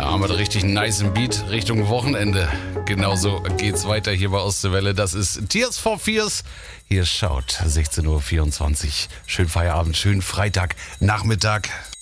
haben wir richtig einen nicen Beat Richtung Wochenende. Genauso geht's weiter hier bei Ostseewelle. Das ist Tears for Fears. Hier schaut 16:24 Uhr. Schönen Feierabend, schönen Freitagnachmittag.